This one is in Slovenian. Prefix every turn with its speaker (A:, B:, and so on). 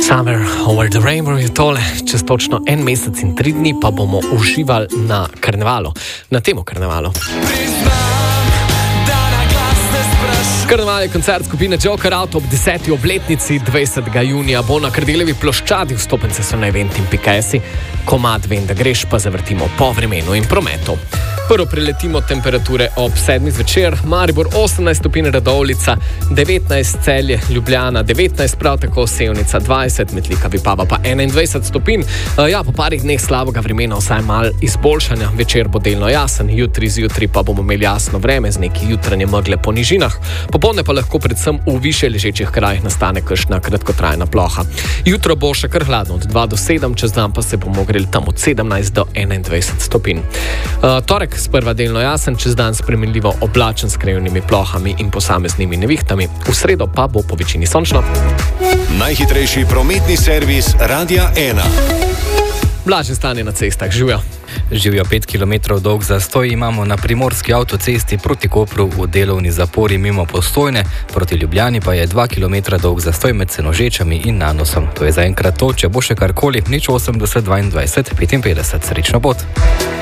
A: Summer over the rainbow je tole, čez točno 1 mesec in 3 dni pa bomo uživali na karnevalu, na temu karnevalu. Karneval je koncert skupine Joker Out ob 10. obletnici 20. junija. Bo na Kardeljevi ploščadi, vstopnice so na eventim.si. Komad Vem, da greš pa zavrtimo po vremenu in prometu. Prvo preletimo temperature ob 7. zvečer, Maribor 18 stopinj, Radovljica 19, Celje, Ljubljana 19, prav tako Sevnica 20, Metlika, Vipava pa 21 stopinj. Po parih dneh slabega vremena vsaj malo izboljšanja, večer bo delno jasen, jutri zjutraj pa bomo imeli jasno vreme z neki jutranje megle po nižinah, popoldne pa lahko predvsem v više ležečih krajih nastane kakšna kratkotrajna ploha. Jutro bo še kar hladno od 2 do 7, čez dan pa se bomo ogreli tam od 17 do 21 stopinj. Torek sprva delno jasen, čez dan spremenljivo oblačen s krajevnimi plohami in posameznimi nevihtami. V sredo pa bo po večini sončno.
B: Najhitrejši prometni servis Radia 1.
A: Blažje stanje na cestah, živijo.
C: Živijo 5 km dolg zastoj imamo na primorski avtocesti proti Kopru v delovni zapori mimo Postojne, proti Ljubljani pa je 2 km dolg zastoj med Senožečami in Nanosom. To je zaenkrat to, če bo še karkoli, 080 22 55. Srečno pot!